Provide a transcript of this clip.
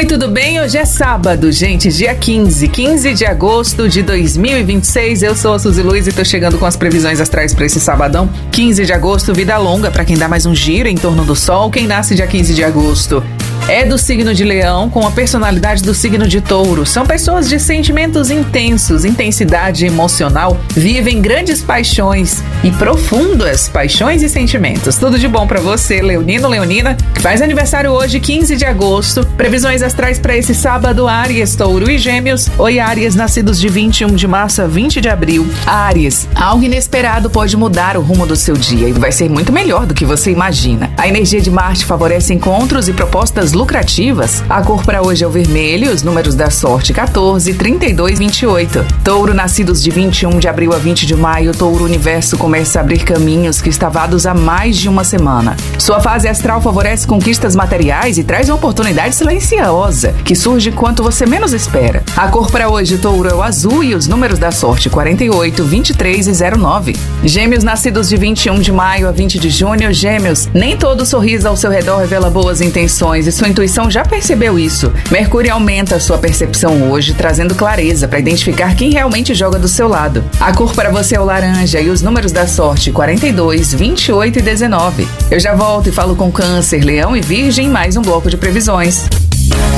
tudo bem? Hoje é sábado, gente, dia 15 de agosto de 2026. Eu sou a Suzy Luiz e tô chegando com as previsões astrais para esse sabadão. 15 de agosto, vida longa para quem dá mais um giro em torno do sol. Quem nasce dia 15 de agosto é do signo de Leão, com a personalidade do signo de Touro. São pessoas de sentimentos intensos, intensidade emocional, vivem grandes paixões e profundas paixões e sentimentos. Tudo de bom pra você, leonino, leonina, que faz aniversário hoje, 15 de agosto. Previsões astrais para esse sábado: Áries, Touro e Gêmeos. Oi, Áries, nascidos de 21 de março a 20 de abril. Áries, algo inesperado pode mudar o rumo do seu dia e vai ser muito melhor do que você imagina. A energia de Marte favorece encontros e propostas lucrativas. A cor para hoje é o vermelho, os números da sorte 14, 32 e 28. Touro, nascidos de 21 de abril a 20 de maio, Touro, universo começa a abrir caminhos que estavados há mais de uma semana. Sua fase astral favorece conquistas materiais e traz uma oportunidade silenciosa que surge quanto você menos espera. A cor para hoje, Touro, é o azul e os números da sorte 48, 23 e 09. Gêmeos, nascidos de 21 de maio a 20 de junho, Gêmeos, nem todo sorriso ao seu redor revela boas intenções e sua intuição já percebeu isso. Mercúrio aumenta a sua percepção hoje, trazendo clareza para identificar quem realmente joga do seu lado. A cor para você é o laranja e os números da sorte 42, 28 e 19. Eu já volto e falo com Câncer, Leão e Virgem, mais um bloco de previsões.